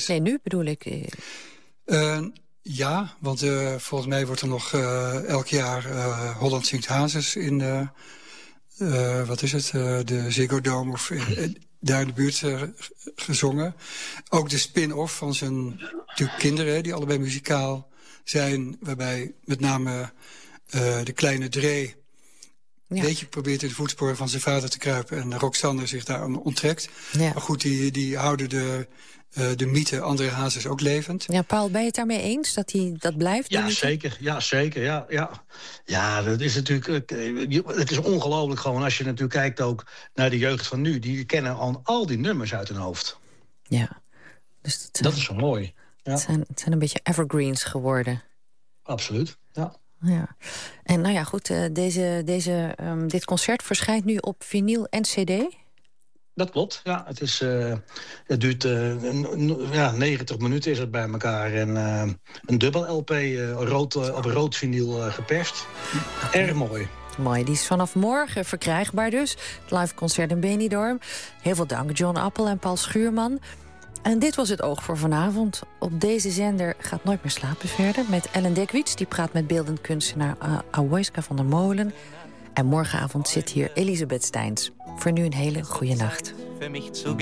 Nee, nu bedoel ik. Ja, want volgens mij wordt er nog elk jaar Holland Zingt Hazes in de Ziggo Dome of daar in de buurt gezongen. Ook de spin-off van zijn natuurlijk kinderen, die allebei muzikaal zijn, waarbij met name de kleine Dree een beetje probeert in de voetsporen van zijn vader te kruipen en Roxanne zich daar onttrekt. Ja. Maar goed, die houden de mythe André Hazes ook levend. Ja, Paul, ben je het daarmee eens dat blijft? Ja, zeker. Ja, dat is natuurlijk. Het is ongelooflijk gewoon als je natuurlijk kijkt ook naar de jeugd van nu. Die kennen al die nummers uit hun hoofd. Ja. Dus dat is zo mooi. Ja. Het zijn een beetje evergreens geworden. Absoluut, ja. Ja. En nou ja, goed, dit concert verschijnt nu op vinyl en cd? Dat klopt, ja. Het duurt 90 minuten is het bij elkaar. En een dubbel LP op rood vinyl geperst. Erg mooi. Mooi, die is vanaf morgen verkrijgbaar dus. Het live concert in Benidorm. Heel veel dank, John Appel en Paul Schuurman. En dit was het Oog voor vanavond. Op deze zender gaat Nooit meer slapen verder met Ellen Dekwits. Die praat met beeldend kunstenaar Awoyska van der Molen. En morgenavond zit hier Elisabeth Steins. Voor nu een hele goede nacht.